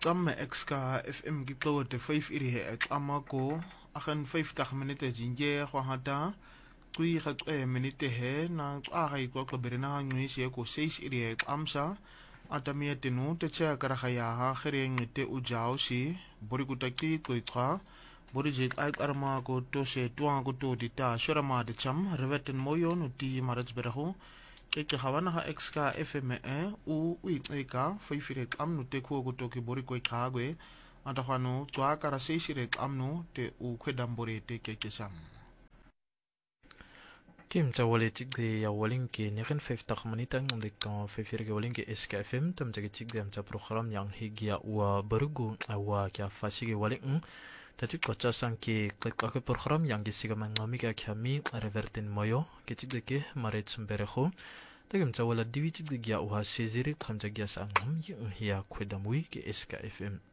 Tsamme exka FM gitlo de 5 iri he amako agen 50 minute jinje kwa hata kui minute he na aga ko berena ngisi ko 6 iri he amsa atamia tenu te cha karahaya ha khere ngite ujao si bori kutakti kwa bori jit ai arma ko to se tuang ko to dita shorama de cham reveten moyo no ti marats beraho ke hawana ha exka FM u ika faifire amnu te ko to ke bori ko kagwe ata hanu twa kara seisire amnu te u kwedambore te ke sam Kim tawalitik de ya walinki nikin 50 menit ang kan faifire ke walinki SK FM tam jagitik de amca program yang higia wa barugu wa kya fasige waling Tadi kota sangki klik ke program yang gisiga mangami ka kami revertin moyo kecik deke maret sembereho Tagam tawala diwitik de gya uha sezirik kam jagya sa angam yang hiya kwedamui ke SK FM